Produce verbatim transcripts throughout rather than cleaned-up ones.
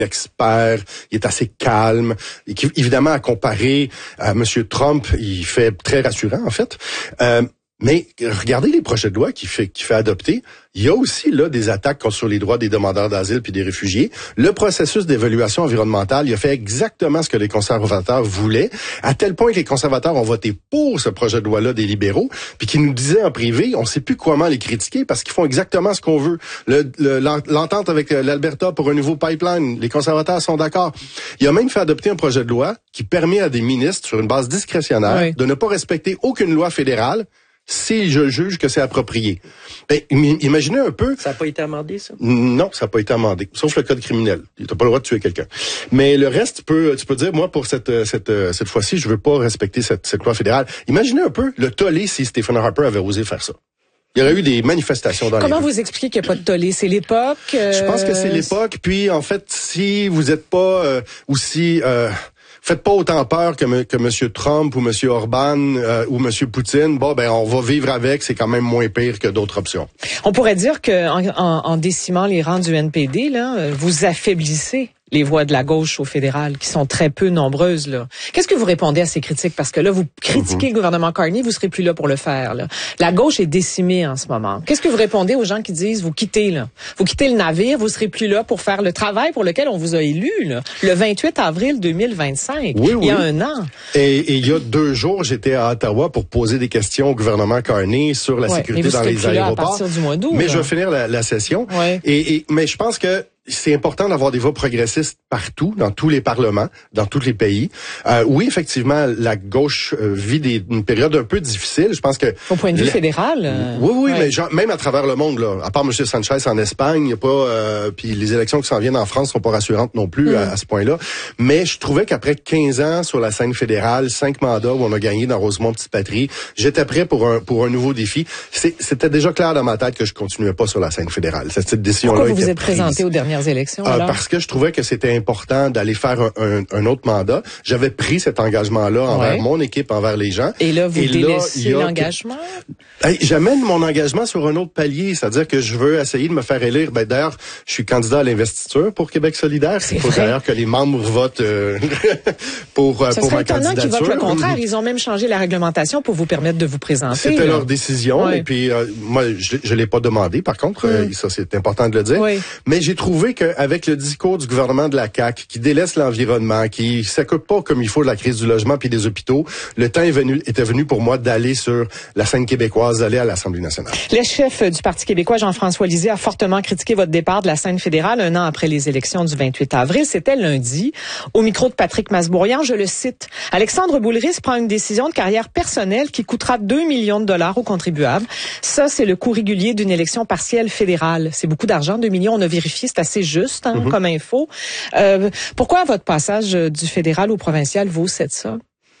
expert, il est assez calme. Et qui, évidemment, à comparer à M. Trump, il fait très rassurant, en fait. Euh, mais regardez les projets de loi qu'il fait, qu'il fait adopter. Il y a aussi là des attaques contre sur les droits des demandeurs d'asile puis des réfugiés. Le processus d'évaluation environnementale, il a fait exactement ce que les conservateurs voulaient, à tel point que les conservateurs ont voté pour ce projet de loi-là des libéraux, puis qui nous disaient en privé, on sait plus comment les critiquer parce qu'ils font exactement ce qu'on veut. Le, le, l'entente avec l'Alberta pour un nouveau pipeline, les conservateurs sont d'accord. Il a même fait adopter un projet de loi qui permet à des ministres, sur une base discrétionnaire, oui. de ne pas respecter aucune loi fédérale si je juge que c'est approprié. Ben, imaginez un peu... Ça n'a pas été amendé, ça? Non, ça n'a pas été amendé, sauf le code criminel. Tu n'as pas le droit de tuer quelqu'un. Mais le reste, tu peux, tu peux dire, moi, pour cette cette cette fois-ci, je veux pas respecter cette, cette loi fédérale. Imaginez un peu le tollé si Stephen Harper avait osé faire ça. Il y aurait eu des manifestations dans les rues. Comment vous expliquez qu'il n'y a pas de tollé? C'est l'époque? Euh... Je pense que c'est l'époque. Puis, en fait, si vous n'êtes pas euh, aussi... Euh, Faites pas autant peur que, que M. Trump ou M. Orban euh, ou M. Poutine. Bon, ben on va vivre avec. C'est quand même moins pire que d'autres options. On pourrait dire que en, en, en décimant les rangs du N P D, là, vous affaiblissez les voix de la gauche au fédéral, qui sont très peu nombreuses, là. Qu'est-ce que vous répondez à ces critiques? Parce que là, vous critiquez mm-hmm. le gouvernement Carney, vous serez plus là pour le faire, là. La gauche est décimée en ce moment. Qu'est-ce que vous répondez aux gens qui disent, vous quittez, là? Vous quittez le navire, vous serez plus là pour faire le travail pour lequel on vous a élu, là. Le vingt-huit avril deux mille vingt-cinq. Oui, il y a oui. un an. Et, et il y a deux jours, j'étais à Ottawa pour poser des questions au gouvernement Carney sur la ouais, sécurité dans les aéroports. À partir du mois d'août, mais là. je vais finir la, la session. Ouais. Et, et, mais je pense que c'est important d'avoir des voix progressistes partout, dans tous les parlements, dans tous les pays. Euh, oui, effectivement, la gauche euh, vit des, une période un peu difficile. Je pense que... Au point de vue la... fédéral? Euh... Oui, oui, ouais. mais genre, même à travers le monde, là, à part M. Sanchez en Espagne, y a pas... Euh, puis les élections qui s'en viennent en France sont pas rassurantes non plus mm. à, à ce point-là. Mais je trouvais qu'après quinze ans sur la scène fédérale, cinq mandats où on a gagné dans Rosemont-Petite-Patrie, j'étais prêt pour un pour un nouveau défi. C'est, c'était déjà clair dans ma tête que je continuais pas sur la scène fédérale. Cette, cette décision-là Pourquoi vous était vous êtes prise. présenté aux dernières élections? Euh, parce que je trouvais que c'était important d'aller faire un, un, un autre mandat. J'avais pris cet engagement-là envers ouais. mon équipe, envers les gens. Et là, vous Et délaissez là, l'engagement? Que... Hey, j'amène mon engagement sur un autre palier, c'est-à-dire que je veux essayer de me faire élire. Ben, d'ailleurs, je suis candidat à l'investiture pour Québec solidaire. C'est Il faut vrai. d'ailleurs que les membres votent euh, pour, Ça pour ma candidature. Ça serait étonnant qu'ils votent le contraire. Ils ont même changé la réglementation pour vous permettre de vous présenter. C'était là. leur décision. Ouais. Et puis, euh, moi, je ne l'ai pas demandé, par contre. Mm. Euh, ça, c'est important de le dire. Oui. Mais j'ai trouvé qu'avec le discours du gouvernement de la C A Q, qui délaisse l'environnement, qui s'occupe pas comme il faut de la crise du logement puis des hôpitaux, le temps est venu, était venu pour moi d'aller sur la scène québécoise, d'aller à l'Assemblée nationale. Le chef du Parti québécois, Jean-François Lisée, a fortement critiqué votre départ de la scène fédérale un an après les élections du vingt-huit avril. C'était lundi. Au micro de Patrick Masbourian, je le cite. Alexandre Boulris prend une décision de carrière personnelle qui coûtera deux millions de dollars aux contribuables. Ça, c'est le coût régulier d'une élection partielle fédérale. C'est beaucoup d'argent, deux millions. On a vérifié, c'est assez juste hein, mm-hmm. comme info. Euh, pourquoi votre passage du fédéral au provincial vaut cette somme?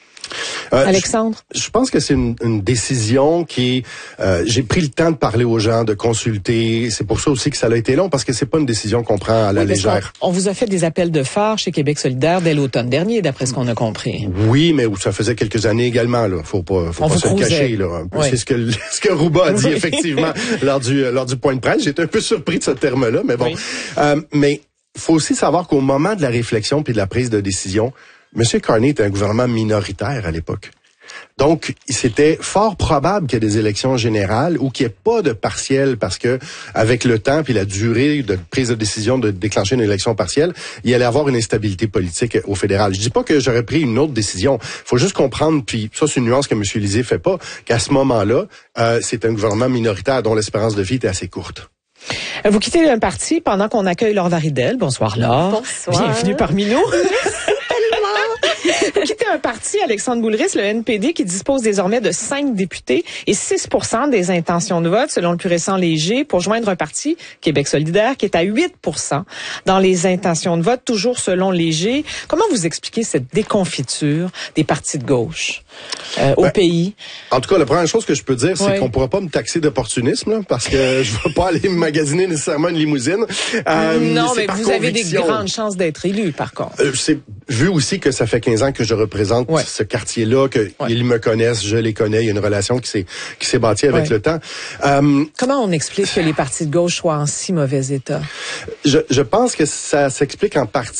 Euh, Alexandre? Je, je pense que c'est une, une décision qui... Euh, j'ai pris le temps de parler aux gens, de consulter. C'est pour ça aussi que ça a été long, parce que c'est pas une décision qu'on prend à la oui, légère. On, on vous a fait des appels de phare chez Québec solidaire dès l'automne dernier, d'après ce qu'on a compris. Oui, mais ça faisait quelques années également. Là, faut pas, faut on pas se le cacher. Là, un peu. Oui. C'est ce que ce que Rouba a dit effectivement lors du lors du point de presse. J'étais un peu surpris de ce terme-là, mais bon. Oui. Euh, mais faut aussi savoir qu'au moment de la réflexion puis de la prise de décision, M. Carney était un gouvernement minoritaire à l'époque. Donc, c'était fort probable qu'il y ait des élections générales ou qu'il n'y ait pas de partiel parce que, avec le temps puis la durée de prise de décision de déclencher une élection partielle, il allait avoir une instabilité politique au fédéral. Je dis pas que j'aurais pris une autre décision. Faut juste comprendre, puis ça, c'est une nuance que M. Lisée fait pas, qu'à ce moment-là, euh, c'est un gouvernement minoritaire dont l'espérance de vie était assez courte. Vous quittez un parti pendant qu'on accueille Laure Varidel. Bonsoir, Laure. Bonsoir. Bienvenue parmi nous. Vous quittez un parti, Alexandre Boulris, le N P D, qui dispose désormais de cinq députés et six pour cent des intentions de vote, selon le plus récent Léger, pour joindre un parti, Québec solidaire, qui est à huit pour cent dans les intentions de vote, toujours selon Léger. Comment vous expliquez cette déconfiture des partis de gauche euh, au ben, pays? En tout cas, la première chose que je peux dire, c'est oui. qu'on pourra pas me taxer d'opportunisme, là, parce que je vais pas aller magasiner nécessairement une limousine. Euh, non, mais vous avez des grandes chances d'être élu, par contre. Euh, c'est, vu aussi que ça fait quinze ans que je représente ouais. ce quartier-là, qu'ils ouais. me connaissent, je les connais, il y a une relation qui s'est qui s'est bâtie avec ouais. le temps. Euh, Comment on explique que les partis de gauche soient en si mauvais état? Je, je pense que ça s'explique en partie